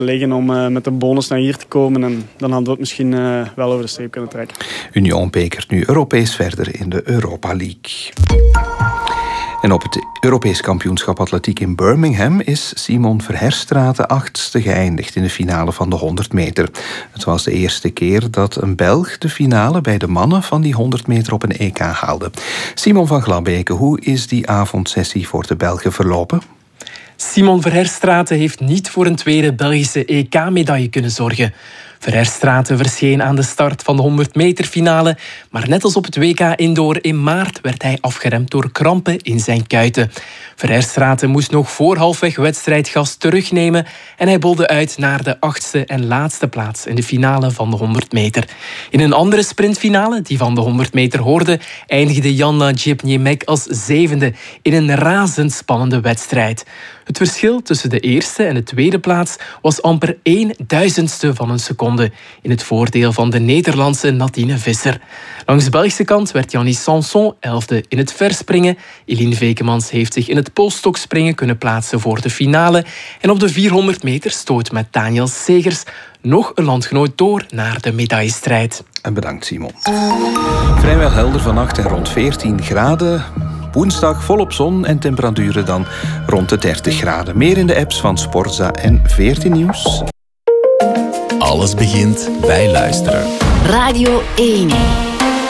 liggen om met de bonus naar hier te komen. En dan hadden we het misschien wel over de streep kunnen trekken. Union bekert nu Europees verder in de Europa League. En op het Europees kampioenschap atletiek in Birmingham is Simon Verherstraete 8e geëindigd in de finale van de 100 meter. Het was de eerste keer dat een Belg de finale bij de mannen van die 100 meter op een EK haalde. Simon van Glabeke, hoe is die avondsessie voor de Belgen verlopen? Simon Verherstraete heeft niet voor een tweede Belgische EK-medaille kunnen zorgen. Verherstraete verscheen aan de start van de 100 meter finale, maar net als op het WK Indoor in maart werd hij afgeremd door krampen in zijn kuiten. Verherstraete moest nog voor halfweg wedstrijd gas terugnemen en hij bolde uit naar de 8e en laatste plaats in de finale van de 100 meter. In een andere sprintfinale, die van de 100 meter hoorde, eindigde Jan Djepniemek als 7e in een razendspannende wedstrijd. Het verschil tussen de eerste en de tweede plaats was amper 1/1000ste van een seconde in het voordeel van de Nederlandse Nadine Visser. Langs de Belgische kant werd Yannis Sanson 11e in het verspringen. Eline Vekemans heeft zich in het polstokspringen kunnen plaatsen voor de finale. En op de 400 meter stoot met Daniel Segers nog een landgenoot door naar de medaillestrijd. En bedankt, Simon. Vrijwel helder vannacht en rond 14 graden. Woensdag volop zon en temperaturen dan rond de 30 graden. Meer in de apps van Sportza en 14 Nieuws. Alles begint bij luisteren. Radio 1.